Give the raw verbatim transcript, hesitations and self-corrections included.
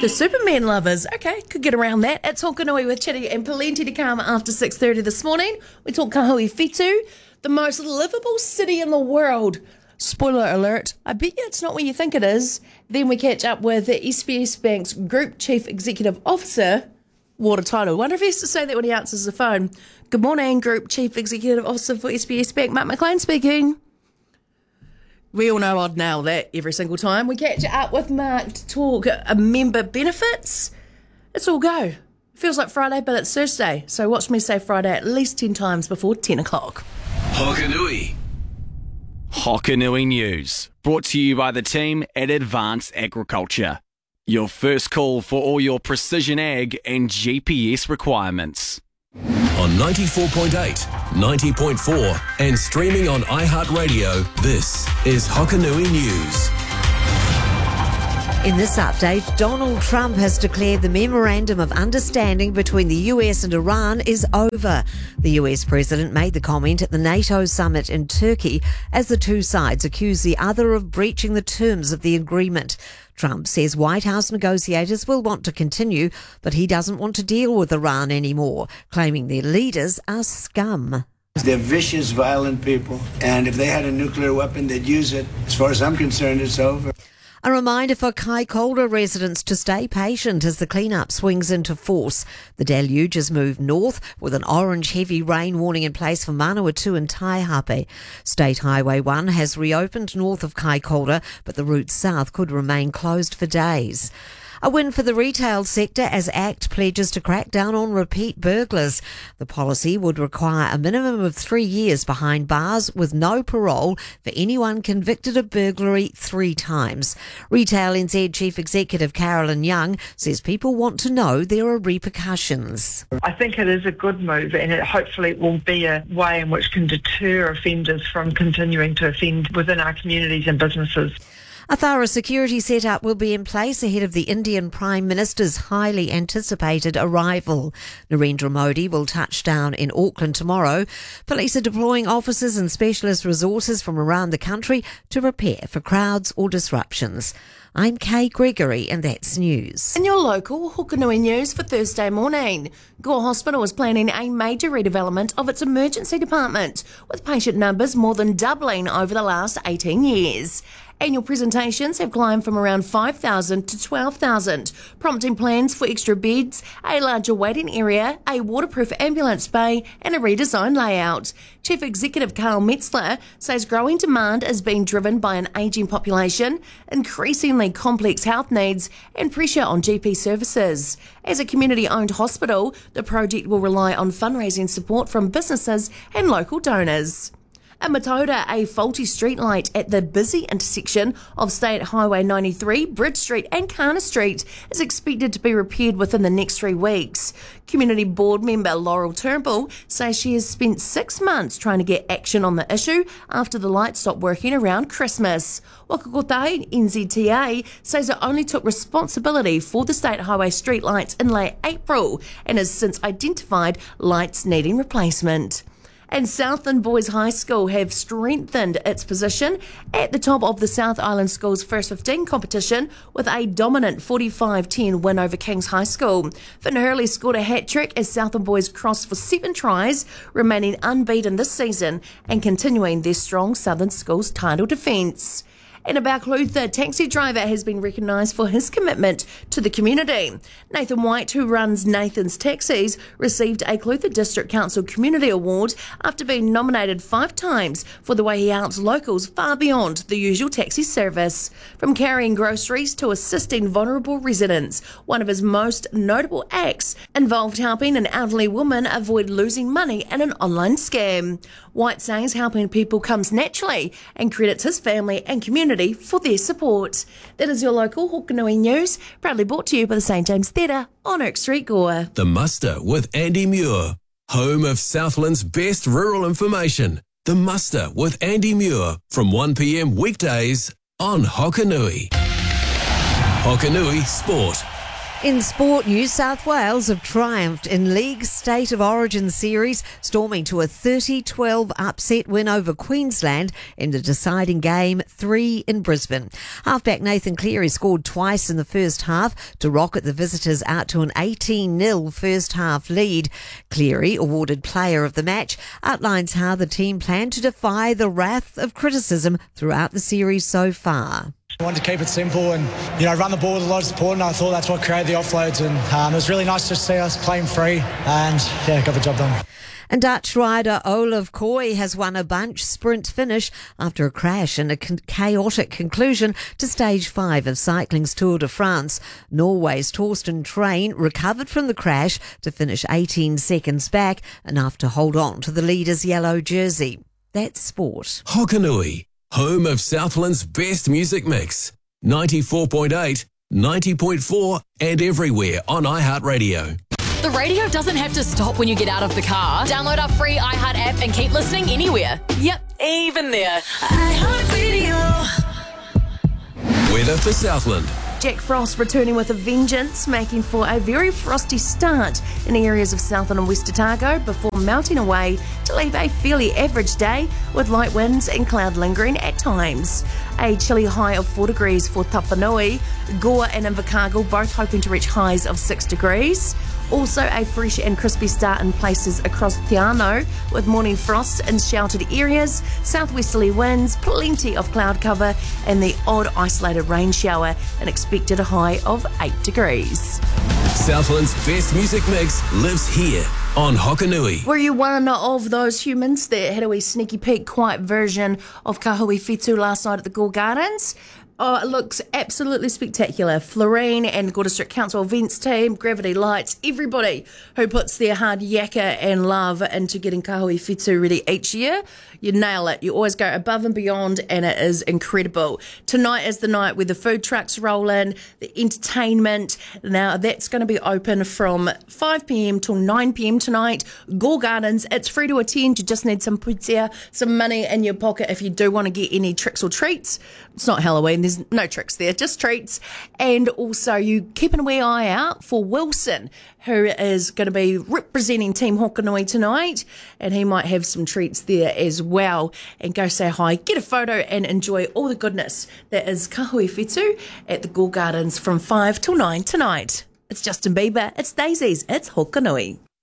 The Superman lovers. Okay, could get around that. It's Hokanui with Chitty and plenty to come after six thirty this morning. We talk Kahui Fitu, the most livable city in the world. Spoiler alert, I bet you it's not what you think it is. Then we catch up with the S B S Bank's Group Chief Executive Officer, what a title. Wonder if he has to say that when he answers the phone. Good morning, Group Chief Executive Officer for S B S Bank, Mark McLean speaking. We all know I'd nail that every single time. We catch up with Mark to talk uh, member benefits. It's all go. Feels like Friday, but it's Thursday. So watch me say Friday at least ten times before ten o'clock. Hokanui. Hokanui News. Brought to you by the team at Advanced Agriculture. Your first call for all your precision ag and G P S requirements. On ninety-four point eight, ninety point four and streaming on iHeartRadio, this is Hokanui News. In this update, Donald Trump has declared the memorandum of understanding between the U S and Iran is over. The U S president made the comment at the NATO summit in Turkey as the two sides accuse the other of breaching the terms of the agreement. Trump says White House negotiators will want to continue, but he doesn't want to deal with Iran anymore, claiming their leaders are scum. They're vicious, violent people, and if they had a nuclear weapon, they'd use it. As far as I'm concerned, it's over. A reminder for Kaikoura residents to stay patient as the clean-up swings into force. The deluge has moved north with an orange heavy rain warning in place for Manawatu and Taihape. State Highway one has reopened north of Kaikoura, but the route south could remain closed for days. A win for the retail sector as ACT pledges to crack down on repeat burglars. The policy would require a minimum of three years behind bars with no parole for anyone convicted of burglary three times. Retail N Z Chief Executive Carolyn Young says people want to know there are repercussions. I think it is a good move, and it hopefully will be a way in which can deter offenders from continuing to offend within our communities and businesses. A thorough security setup will be in place ahead of the Indian Prime Minister's highly anticipated arrival. Narendra Modi will touch down in Auckland tomorrow. Police are deploying officers and specialist resources from around the country to prepare for crowds or disruptions. I'm Kay Gregory, and that's news. In your local Hokanui News for Thursday morning, Gore Hospital is planning a major redevelopment of its emergency department, with patient numbers more than doubling over the last eighteen years. Annual presentations have climbed from around five thousand to twelve thousand, prompting plans for extra beds, a larger waiting area, a waterproof ambulance bay and a redesigned layout. Chief Executive Carl Metzler says growing demand is being driven by an ageing population, increasingly complex health needs and pressure on G P services. As a community-owned hospital, the project will rely on fundraising support from businesses and local donors. In Matoda, a faulty streetlight at the busy intersection of State Highway ninety-three, Bridge Street and Kana Street is expected to be repaired within the next three weeks. Community Board member Laurel Turnbull says she has spent six months trying to get action on the issue after the light stopped working around Christmas. Wakakotai N Z T A says it only took responsibility for the State Highway streetlights in late April and has since identified lights needing replacement. And Southland Boys High School have strengthened its position at the top of the South Island School's First fifteen competition with a dominant forty-five ten win over Kings High School. Finn Hurley scored a hat-trick as Southland Boys crossed for seven tries, remaining unbeaten this season and continuing their strong Southern School's title defence. And a Balclutha taxi driver has been recognised for his commitment to the community. Nathan White, who runs Nathan's Taxis, received a Clutha District Council Community Award after being nominated five times for the way he helps locals far beyond the usual taxi service. From carrying groceries to assisting vulnerable residents, one of his most notable acts involved helping an elderly woman avoid losing money in an online scam. White says helping people comes naturally and credits his family and community for their support. That is your local Hokanui News, proudly brought to you by the Saint James Theatre on Oak Street, Gore. The Muster with Andy Muir, home of Southland's best rural information. The Muster with Andy Muir from one p m weekdays on Hokanui. Hokanui Sport. In sport, New South Wales have triumphed in League State of Origin series, storming to a thirty twelve upset win over Queensland in the deciding game three in Brisbane. Halfback Nathan Cleary scored twice in the first half to rocket the visitors out to an eighteen nil first half lead. Cleary, awarded player of the match, outlines how the team plan to defy the wrath of criticism throughout the series so far. I wanted to keep it simple and, you know, run the ball with a lot of support, and I thought that's what created the offloads, and um, it was really nice to see us playing free and, yeah, got the job done. And Dutch rider Olaf Kooi has won a bunch sprint finish after a crash and a con- chaotic conclusion to stage five of cycling's Tour de France. Norway's Torsten Train recovered from the crash to finish eighteen seconds back, enough to hold on to the leader's yellow jersey. That's sport. Hokanui, home of Southland's best music mix. ninety-four point eight, ninety point four and everywhere on iHeartRadio. The radio doesn't have to stop when you get out of the car. Download our free iHeart app and keep listening anywhere. Yep, even there. iHeartRadio. Weather for Southland. Jack Frost returning with a vengeance, making for a very frosty start in areas of Southland and West Otago before melting away to leave a fairly average day with light winds and cloud lingering at times. A chilly high of four degrees for Tapanui, Gore and Invercargill both hoping to reach highs of six degrees. Also a fresh and crispy start in places across Te Anau with morning frost in sheltered areas, southwesterly winds, plenty of cloud cover and the odd isolated rain shower, and expected a high of eight degrees. Southland's best music mix lives here on Hokanui. Were you one of those humans that had a wee sneaky peek quiet version of Kahui Fitu last night at the Gore Gardens? Oh, it looks absolutely spectacular. Florine and Gore District Council events team, Gravity Lights, everybody who puts their hard yakka and love into getting Kahui Fitu ready each year, you nail it. You always go above and beyond, and it is incredible. Tonight is the night where the food trucks roll in, the entertainment. Now, that's going to be open from five p.m. till nine p.m. tonight. Gore Gardens, it's free to attend. You just need some putia, some money in your pocket if you do want to get any tricks or treats. It's not Halloween. There's no tricks there, just treats. And also you keep an wee eye out for Wilson, who is going to be representing Team Hokanui tonight, and he might have some treats there as well. And go say hi, get a photo and enjoy all the goodness that is Kahui Fitu at the Gore Gardens from five till nine tonight. It's Justin Bieber, it's Daisies, it's Hokanui.